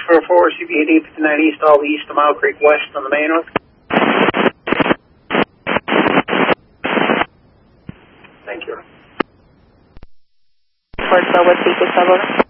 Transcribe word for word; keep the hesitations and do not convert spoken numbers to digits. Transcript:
four four, C B eight fifty-nine East, all east of Mile Creek West on the main road. Thank you. Fort Southwest East,